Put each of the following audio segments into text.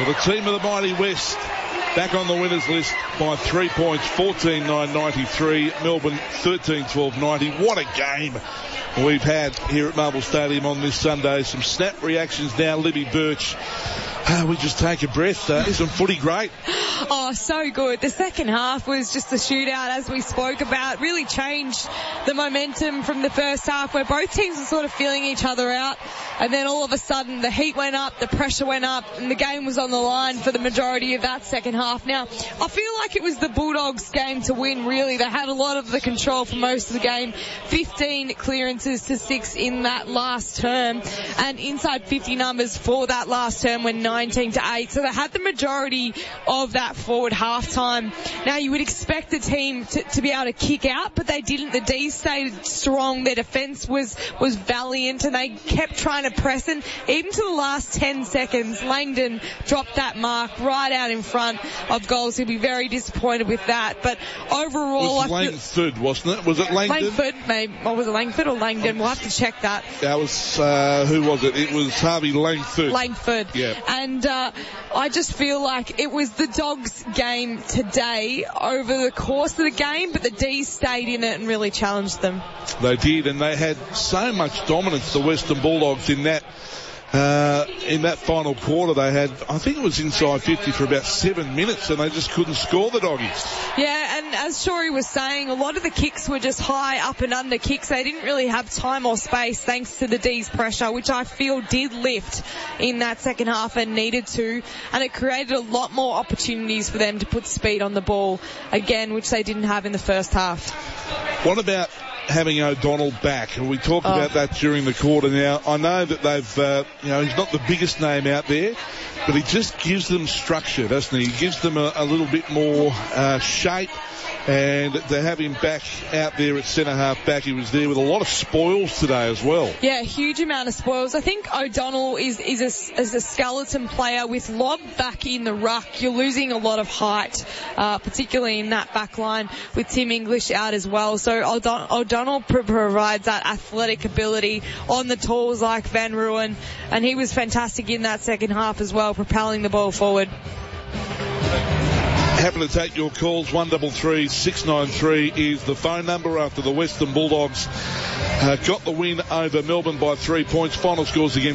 Well, the team of the mighty West back on the winners list by 3 points, 14-9-93. Melbourne 13-12-90. What a game we've had here at Marvel Stadium on this Sunday. Some snap reactions now. Libby Birch. We just take a breath. Isn't footy great? Oh, so good. The second half was just a shootout, as we spoke about. Really changed the momentum from the first half, where both teams were sort of feeling each other out. And then all of a sudden, the heat went up, the pressure went up, and the game was on the line for the majority of that second half. Now, I feel like it was the Bulldogs' game to win, really. They had a lot of the control for most of the game. 15 clearances to 6 in that last term. And inside 50 numbers for that last term were 19-8. So they had the majority of that forward half-time. Now, you would expect the team to be able to kick out, but they didn't. The D's stayed strong. Their defence was valiant, and they kept trying to press. And even to the last 10 seconds, Langdon dropped that mark right out in front of goals. He'll be very disappointed with that. But overall... It was Langford, wasn't it? Was it Langdon? Langford, maybe. Or was it Langford or Langdon? We'll have to check that. That was... who was it? It was Harvey Langford. Langford. Yeah. And I just feel like it was the Dogs' game today over the course of the game, but the D's stayed in it and really challenged them. They did, and they had so much dominance, the Western Bulldogs, in that final quarter. They had, I think it was inside 50 for about 7 minutes, and they just couldn't score, the Doggies. Yeah, and as Shorey was saying, a lot of the kicks were just high up and under kicks. They didn't really have time or space thanks to the D's pressure, which I feel did lift in that second half and needed to, and it created a lot more opportunities for them to put speed on the ball again, which they didn't have in the first half. What about having O'Donnell back? And we talked about that during the quarter. Now, I know that they've, he's not the biggest name out there, but he just gives them structure, doesn't he? He gives them a little bit more shape. And to have him back out there at centre half back, he was there with a lot of spoils today as well. Yeah, a huge amount of spoils. I think O'Donnell is a skeleton player with Lobb back in the ruck. You're losing a lot of height, particularly in that back line with Tim English out as well. So O'Donnell provides that athletic ability on the tools like Van Ruin, and he was fantastic in that second half as well, propelling the ball forward. Happy to take your calls. 133 693 is the phone number after the Western Bulldogs got the win over Melbourne by 3 points. Final scores again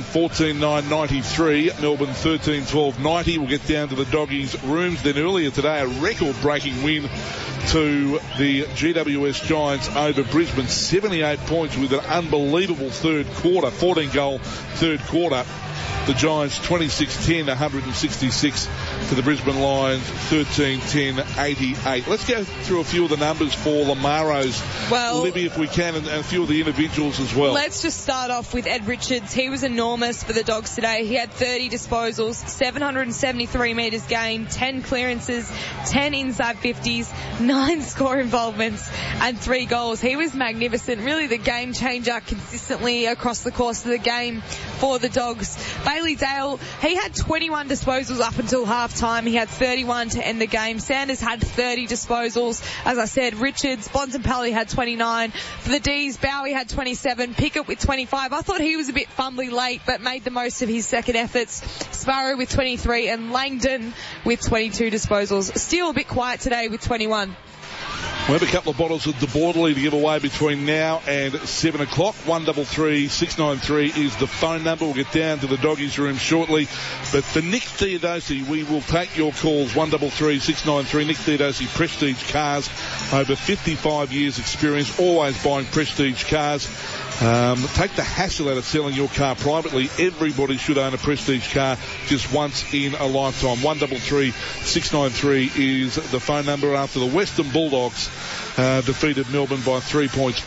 14-9-93. Melbourne 13-12-90. We'll get down to the Doggies' rooms. Then earlier today, a record-breaking win to the GWS Giants over Brisbane. 78 points with an unbelievable third quarter, 14-goal third quarter. The Giants 26-10, 166 to the Brisbane Lions 13-10, 88. Let's go through a few of the numbers for Lamaro's, Libby, if we can, and a few of the individuals as well. Let's just start off with Ed Richards. He was enormous for the Dogs today. He had 30 disposals, 773 metres gained, 10 clearances, 10 inside 50s, 9 score involvements, and 3 goals. He was magnificent, really the game changer consistently across the course of the game for the Dogs. Bailey Dale, he had 21 disposals up until half-time. He had 31 to end the game. Sanders had 30 disposals. As I said, Richards, Bontempelli had 29. For the D's, Bowie had 27. Pickett with 25. I thought he was a bit fumbly late, but made the most of his second efforts. Sparrow with 23 and Langdon with 22 disposals. Still a bit quiet today with 21. We have a couple of bottles of De Bordeley to give away between now and 7 o'clock. 133 693 is the phone number. We'll get down to the Doggies' room shortly. But for Nick Theodosi, we will take your calls. 133 693. Nick Theodosi, Prestige Cars. Over 55 years experience, always buying Prestige cars. Take the hassle out of selling your car privately. Everybody should own a Prestige car just once in a lifetime. 133 693 is the phone number after the Western Bulldogs defeated Melbourne by 3 points,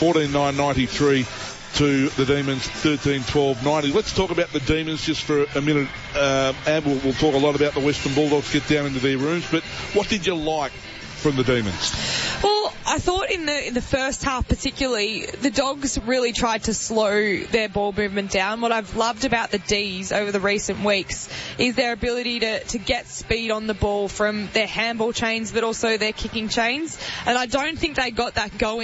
14-9-93 to the Demons, 13-12-90. Let's talk about the Demons just for a minute, and we'll talk a lot about the Western Bulldogs, get down into their rooms, but what did you like from the Demons? Well, I thought in the first half particularly, the Dogs really tried to slow their ball movement down. What I've loved about the D's over the recent weeks is their ability to get speed on the ball from their handball chains, but also their kicking chains. And I don't think they got that going